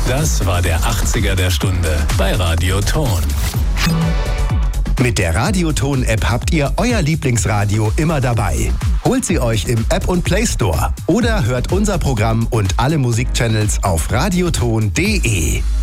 Das war der 80er der Stunde bei Radio Ton. Mit der Radio Ton App habt ihr euer Lieblingsradio immer dabei. Holt sie euch im App und Play Store oder hört unser Programm und alle Musikchannels auf radioton.de.